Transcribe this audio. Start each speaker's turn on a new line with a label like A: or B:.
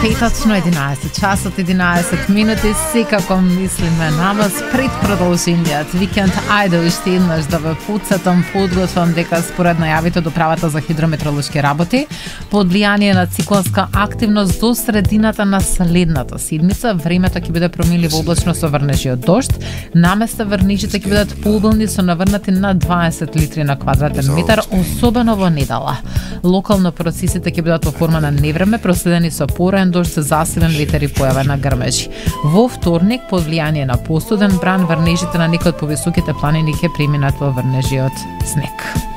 A: Точно 11 часот 11 минути, секако мислиме на вас пред продолжениот викенд. Ајде уште еднаш да ве потсетам, подготвам дека според најавите од Управата за хидрометеоролошки работи, под влијание на циклонска активност до средината на следната седмица, времето ќе биде променливо облачно со врнежи од дожд. Наместа врнежите ќе бидат поубилни со наврнати на 20 литри на квадратен метар, особено во недела. Локално процесите ќе бидат во форма на невреме, проследени со пораен дожд, засилен ветер и појава на грмежи. Во вторник, под влијание на постуден бран, врнежите на некои од повисоките планини ќе преминат во врнежи од снег.